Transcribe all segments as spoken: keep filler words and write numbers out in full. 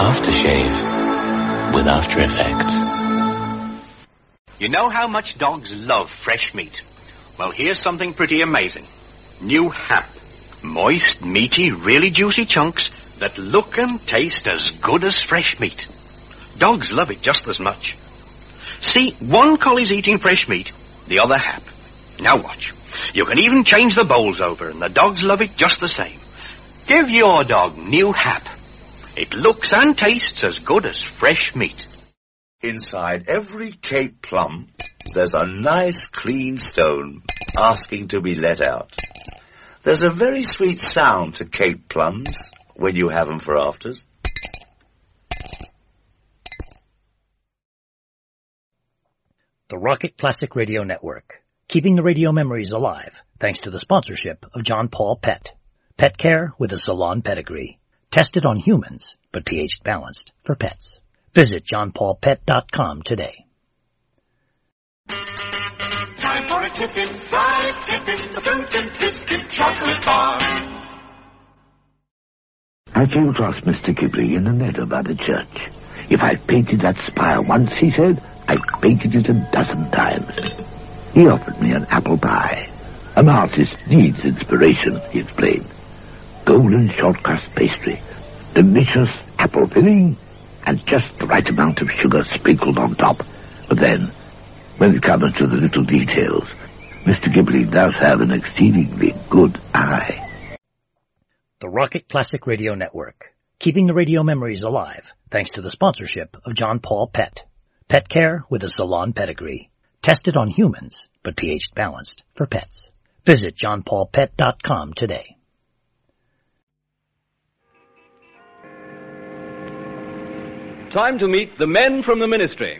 Aftershave with After Effects. You know how much dogs love fresh meat? Well, here's something pretty amazing. New Hap. Moist, meaty, really juicy chunks that look and taste as good as fresh meat. Dogs love it just as much. See, one collie's eating fresh meat, the other Hap. Now watch. You can even change the bowls over, and the dogs love it just the same. Give your dog New Hap. It looks and tastes as good as fresh meat. Inside every Cape plum, there's a nice clean stone asking to be let out. There's a very sweet sound to Cape plums when you have them for afters. The Rocket Classic Radio Network, keeping the radio memories alive thanks to the sponsorship of John Paul Pet. Pet care with a salon pedigree. Tested on humans, but pH balanced for pets. Visit john paul pet dot com today. Time for a tippin', fried tippin', the fruit and biscuit chocolate bar. I came across Mister Ghibli in the meadow by the church. If I painted that spire once, he said, I painted it a dozen times. He offered me an apple pie. An artist needs inspiration, he explained. Golden short crust pastry, delicious apple filling, and just the right amount of sugar sprinkled on top. But then, when it comes to the little details, Mister Ghibli does have an exceedingly good eye. The Rocket Classic Radio Network, keeping the radio memories alive thanks to the sponsorship of John Paul Pet. Pet care with a salon pedigree. Tested on humans, but pH balanced for pets. Visit john paul pet dot com today. Time to meet the men from the ministry.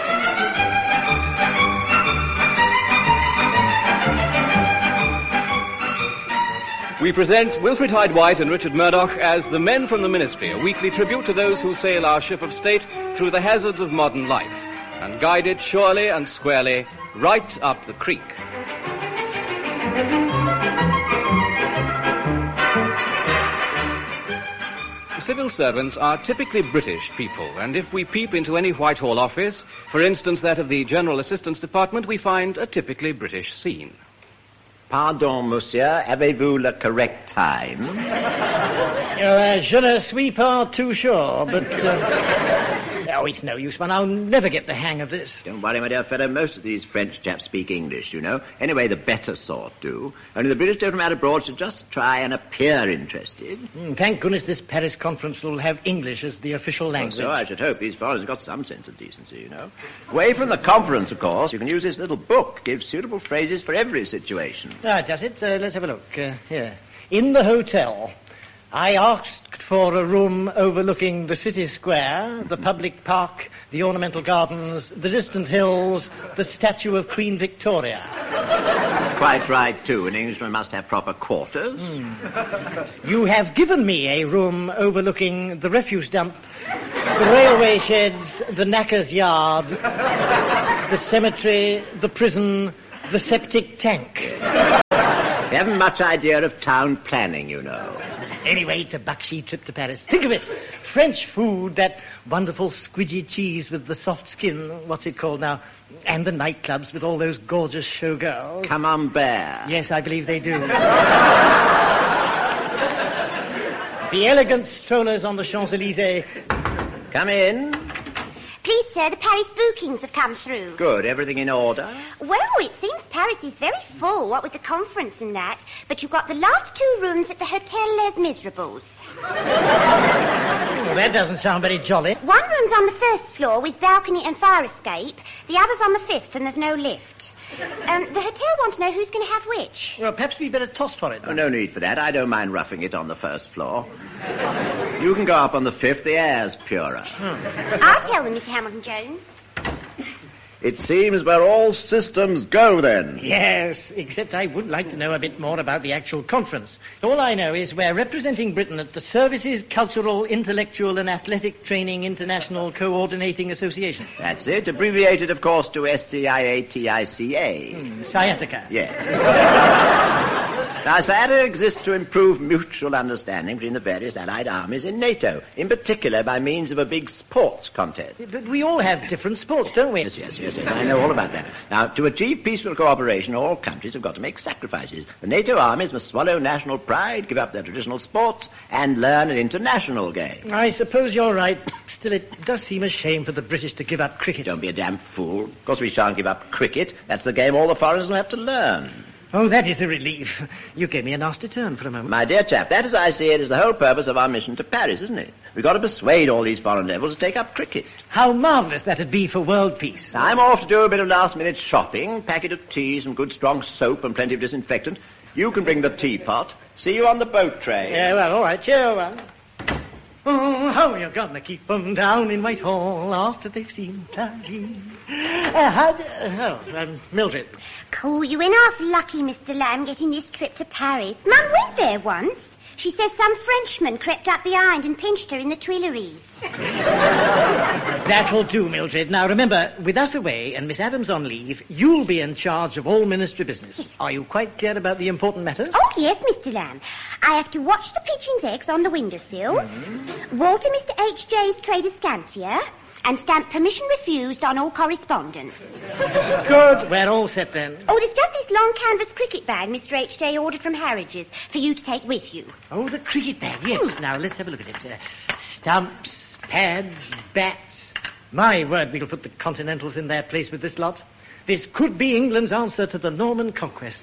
We present Wilfred Hyde White and Richard Murdoch as the men from the ministry, a weekly tribute to those who sail our ship of state through the hazards of modern life and guide it surely and squarely right up the creek. Civil servants are typically British people, and if we peep into any Whitehall office, for instance that of the General Assistance Department, we find a typically British scene. Pardon, monsieur, avez-vous le correct time? Uh, je ne suis pas too sure, but... Uh, oh, it's no use, man. I'll never get the hang of this. Don't worry, my dear fellow. Most of these French chaps speak English, you know. Anyway, the better sort do. Only the British gentleman abroad should just try and appear interested. Mm, thank goodness this Paris conference will have English as the official language. Well, so I should hope. These foreigners have got some sense of decency, you know. Away from the conference, of course, you can use this little book. Gives suitable phrases for every situation. Ah, does it? Uh, let's have a look. Uh, here. In the hotel, I asked for a room overlooking the city square, the public park, the ornamental gardens, the distant hills, the statue of Queen Victoria. Quite right, too. An Englishman must have proper quarters. Mm. You have given me a room overlooking the refuse dump, the railway sheds, the knacker's yard, the cemetery, the prison, the septic tank. You haven't much idea of town planning, you know. Anyway, it's a bucksheet trip to Paris. Think of it. French food, that wonderful squidgy cheese with the soft skin, what's it called now? And the nightclubs with all those gorgeous showgirls. Camembert. Yes, I believe they do. The elegant strollers on the Champs-Élysées. Come in. Please, sir, the Paris bookings have come through. Good. Everything in order? Well, it seems Paris is very full, what with the conference and that. But you've got the last two rooms at the Hotel Les Miserables. Well, that doesn't sound very jolly. One room's on the first floor with balcony and fire escape. The other's on the fifth, and there's no lift. Um, the hotel want to know who's going to have which. Well, perhaps we'd better toss for it. Oh, no need for that. I don't mind roughing it on the first floor. You can go up on the fifth. The air's purer. Hmm. I'll tell them, Mister Hamilton-Jones. It seems we're all systems go, then. Yes, except I would like to know a bit more about the actual conference. All I know is we're representing Britain at the Services, Cultural, Intellectual and Athletic Training International Coordinating Association. That's it. Abbreviated, of course, to S C I A T I C A. Hmm, sciatica. Yes. Now, SIATA exists to improve mutual understanding between the various allied armies in NATO, in particular by means of a big sports contest. But we all have different sports, don't we? Yes, yes, yes, yes, I know all about that. Now, to achieve peaceful cooperation, all countries have got to make sacrifices. The NATO armies must swallow national pride, give up their traditional sports, and learn an international game. I suppose you're right. Still, it does seem a shame for the British to give up cricket. Don't be a damn fool. Of course we shan't give up cricket. That's the game all the foreigners will have to learn. Oh, that is a relief. You gave me a nasty turn for a moment. My dear chap, that, as I see it, is the whole purpose of our mission to Paris, isn't it? We've got to persuade all these foreign devils to take up cricket. How marvellous that'd be for world peace. I'm off to do a bit of last-minute shopping, packet of tea, some good strong soap and plenty of disinfectant. You can bring the teapot. See you on the boat train. Yeah, well, all right. Cheerio, well. Oh, how are you going to keep them down in Whitehall after they've seen Paris? Uh, how d- oh, um, Mildred. Cool, you went off lucky, Mister Lamb, getting this trip to Paris. Mum went there once. She says some Frenchman crept up behind and pinched her in the Tuileries. That'll do, Mildred. Now, remember, with us away and Miss Adams on leave, you'll be in charge of all ministry business. Are you quite clear about the important matters? Oh, yes, Mister Lamb. I have to watch the pigeons' eggs on the windowsill, mm-hmm. water Mister H J's Trader Scantia, and stamp permission refused on all correspondence. Good. We're all set then. Oh, there's just this long canvas cricket bag Mister H J ordered from Harridge's for you to take with you. Oh, the cricket bag, yes. Mm. Now, let's have a look at it. Uh, stumps, pads, bats. My word, we'll put the Continentals in their place with this lot. This could be England's answer to the Norman conquest.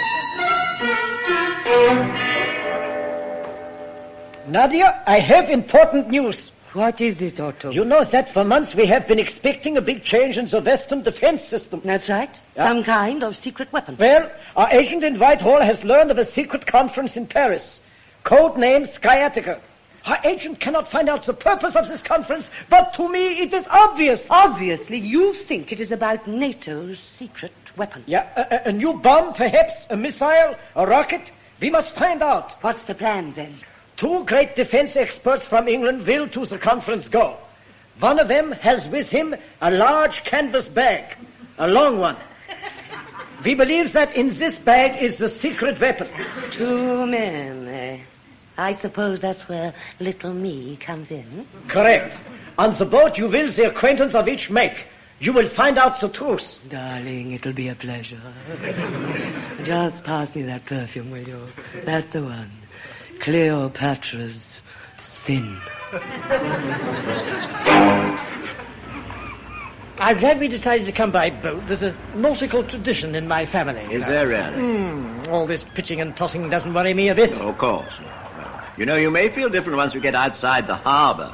Nadia, I have important news. What is it, Otto? You know that for months we have been expecting a big change in the Western defense system. That's right. Yeah. Some kind of secret weapon. Well, our agent in Whitehall has learned of a secret conference in Paris. Code name Sciatica. Our agent cannot find out the purpose of this conference, but to me it is obvious. Obviously, you think it is about NATO's secret weapon. Yeah, a, a new bomb, perhaps, a missile, a rocket. We must find out. What's the plan, then? Two great defense experts from England will to the conference go. One of them has with him a large canvas bag, a long one. We believe that in this bag is the secret weapon. Two men, eh? I suppose that's where little me comes in. Correct. On the boat you will the acquaintance of each make. You will find out the truth. Darling, it'll be a pleasure. Just pass me that perfume, will you? That's the one. Cleopatra's sin. I'm glad we decided to come by boat. There's a nautical tradition in my family. Is there really? Mm, all this pitching and tossing doesn't worry me a bit. Oh, of course. Well, you know, you may feel different once you get outside the harbour.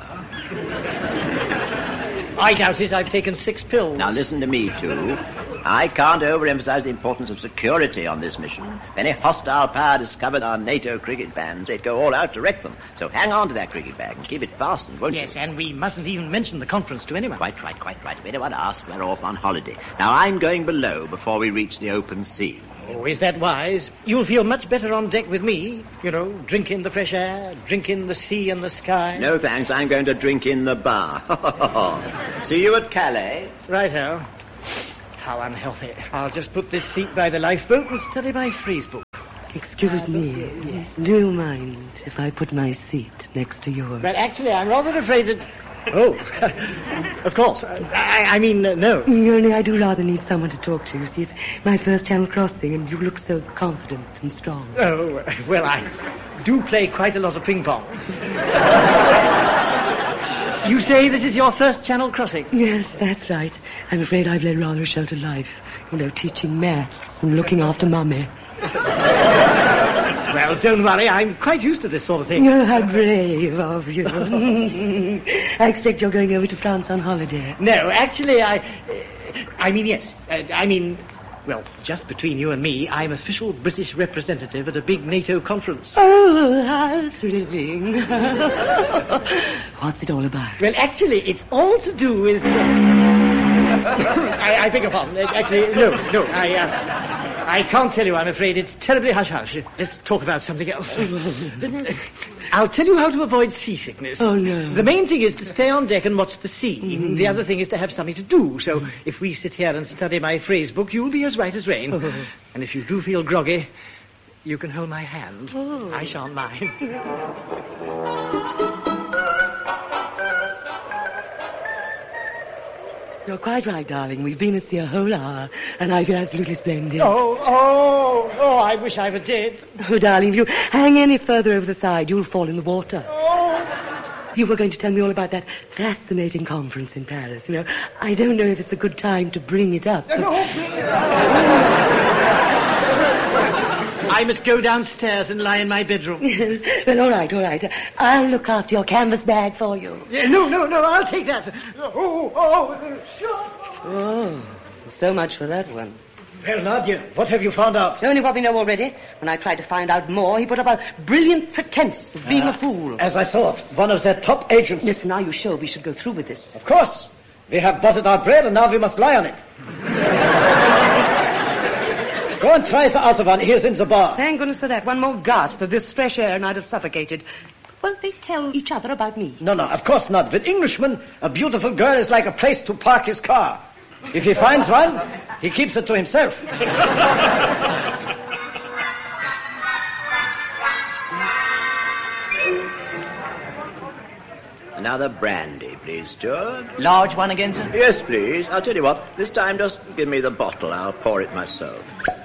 I doubt it. I've taken six pills. Now, listen to me, too. I can't overemphasize the importance of security on this mission. If any hostile power discovered our NATO cricket bands, they'd go all out to wreck them. So hang on to that cricket bag and keep it fastened, won't yes, you? Yes, and we mustn't even mention the conference to anyone. Quite right, quite right. If anyone asks, we're off on holiday. Now, I'm going below before we reach the open sea. Oh, is that wise? You'll feel much better on deck with me. You know, drink in the fresh air, drink in the sea and the sky. No, thanks. I'm going to drink in the bar. See you at Calais. Righto. How unhealthy. I'll just put this seat by the lifeboat and study my phrase book. Excuse me. Do you mind if I put my seat next to yours? Well, actually, I'm rather afraid that... Oh, of course. I, I mean, uh, no. Only I do rather need someone to talk to. You see, it's my first Channel crossing, and you look so confident and strong. Oh, well, I do play quite a lot of ping-pong. You say this is your first Channel crossing? Yes, that's right. I'm afraid I've led rather a sheltered life. You know, teaching maths and looking after Mummy. Well, don't worry. I'm quite used to this sort of thing. Oh, how brave of you. I expect you're going over to France on holiday. No, actually, I... Uh, I mean, yes. Uh, I mean... Well, just between you and me, I'm official British representative at a big NATO conference. Oh, how thrilling. What's it all about? Well, actually, it's all to do with... Uh... I, I beg your pardon. Actually, no, no, I... Uh... I can't tell you, I'm afraid. It's terribly hush-hush. Let's talk about something else. I'll tell you how to avoid seasickness. Oh, no. The main thing is to stay on deck and watch the sea. Mm. The other thing is to have something to do. So if we sit here and study my phrase book, you'll be as right as rain. Oh. And if you do feel groggy, You can hold my hand. Oh. I shan't mind. You're quite right, darling. We've been at sea a whole hour, and I feel absolutely splendid. Oh, oh, oh, I wish I were dead. Oh, darling, if you hang any further over the side, you'll fall in the water. Oh. You were going to tell me all about that fascinating conference in Paris. You know, I don't know if it's a good time to bring it up. But... I must go downstairs and lie in my bedroom. Well, all right, all right. I'll look after your canvas bag for you. Yeah, no, no, no, I'll take that. Oh, oh, sure. Oh, so much for that one. Well, Nadia, what have you found out? Only what we know already. When I tried to find out more, he put up a brilliant pretense of being uh, a fool. As I thought, one of their top agents. Listen, are you sure we should go through with this? Of course. We have buttered our bread, and now we must lie on it. Go and try the other one. Here's in the bar. Thank goodness for that. One more gasp of this fresh air, and I'd have suffocated. Won't they tell each other about me? No, no, of course not. With Englishmen, a beautiful girl is like a place to park his car. If he finds one, he keeps it to himself. Another brandy, please, Stuart. Large one again, sir? Yes, please. I'll tell you what, this time just give me the bottle. I'll pour it myself.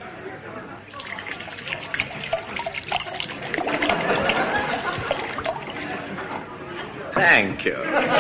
Thank you.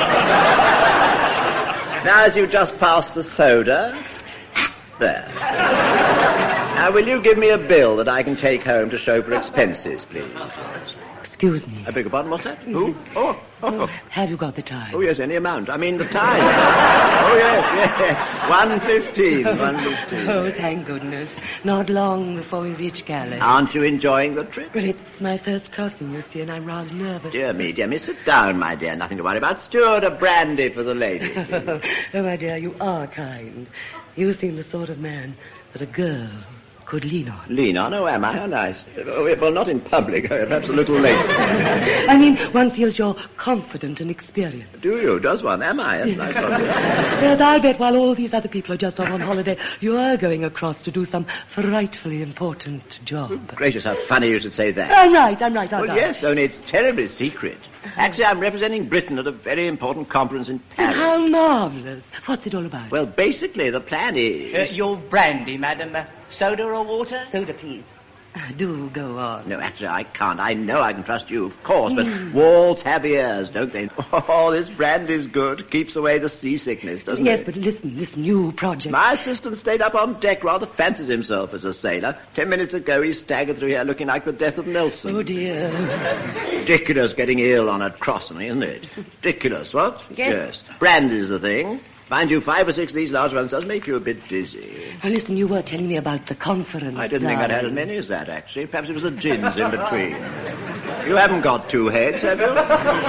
Now, as you just passed the soda, there. Now, will you give me a bill that I can take home to show for expenses, please? Excuse me. I beg your pardon, what's that? Who? Oh, oh, oh. Have you got the time? Oh, yes, any amount. I mean, the time. Oh, yes, yes. One fifteen, one fifteen. Oh, thank goodness. Not long before we reach Calais. Aren't you enjoying the trip? Well, it's my first crossing, you see, and I'm rather nervous. Dear me, dear me, sit down, my dear. Nothing to worry about. Steward, a brandy for the lady, please. Oh, my dear, you are kind. You seem the sort of man that a girl could lean on. Lean on? Oh, am I? How nice. Oh, well, not in public. Perhaps a little later. I mean, one feels you're confident and experienced. Do you? Does one? Am I? That's nice of you. Yes, I'll bet while all these other people are just off on holiday, you are going across to do some frightfully important job. Oh, gracious, how funny you should say that. I'm right, I'm right, aren't well, I? yes, only it's terribly secret. Actually, I'm representing Britain at a very important conference in Paris. How marvellous. What's it all about? Well, basically, the plan is... Uh, your brandy, madam. Uh, soda or water? Soda, please. Do go on. No, actually, I can't. I know I can trust you, of course, but walls have ears, don't they? Oh, this brandy's good. Keeps away the seasickness, doesn't yes, it? Yes, but listen, this new project... My assistant stayed up on deck, rather fancies himself as a sailor. Ten minutes ago, he staggered through here looking like the death of Nelson. Oh, dear. Ridiculous getting ill on a crossing, isn't it? Ridiculous, what? Yes. Yes. Brandy's the thing. Mind you, five or six of these large ones does make you a bit dizzy. Well, listen, you were telling me about the conference. I didn't darling. think I'd had as many as that, actually. Perhaps it was the gins in between. You haven't got two heads, have you?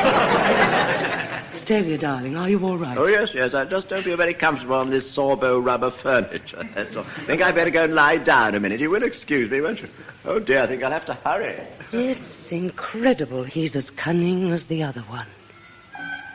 Stelia, darling, are you all right? Oh, yes, yes. I just don't feel very comfortable on this Sorbo rubber furniture, that's all. I think I'd better go and lie down a minute. You will excuse me, won't you? Oh, dear, I think I'll have to hurry. It's incredible. He's as cunning as the other one.